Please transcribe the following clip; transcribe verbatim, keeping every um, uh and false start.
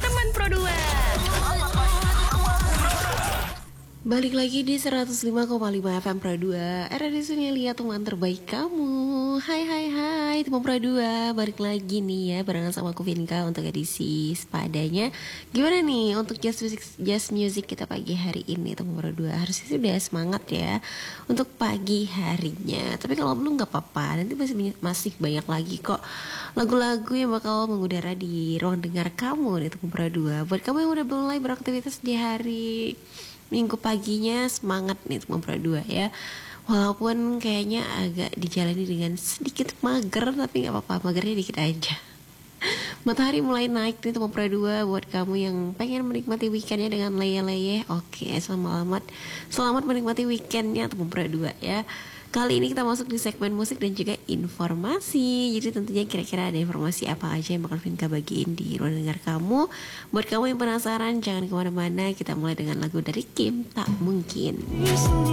teman Pro dua. Balik lagi di seratus lima koma lima F M Pro dua. Era di sini lihat teman terbaik kamu. Hai hai hai teman Pro dua. Balik lagi nih ya barengan sama aku Vinka untuk edisi sepadanya. Gimana nih untuk jazz music jazz music kita pagi hari ini teman Pro dua? Harusnya sudah semangat ya untuk pagi harinya. Tapi kalau belum nggak apa-apa. Nanti masih masih banyak lagi kok lagu-lagu yang bakal mengudara di ruang dengar kamu nih teman Pro dua. Buat kamu yang udah mulai beraktivitas di hari Minggu paginya, semangat nih teman Pro dua ya. Walaupun kayaknya agak dijalani dengan sedikit mager, tapi gak apa-apa, magernya dikit aja. Matahari mulai naik nih teman Pro dua. Buat kamu yang pengen menikmati weekendnya dengan leyeh-leyeh, oke, selamat Selamat menikmati weekendnya teman Pro dua ya. Kali ini kita masuk di segmen musik dan juga informasi. Jadi tentunya kira-kira ada informasi apa aja yang bakal Vinka bagiin di ruang dengar kamu. Buat kamu yang penasaran, jangan kemana-mana. Kita mulai dengan lagu dari Kim, Tak Mungkin.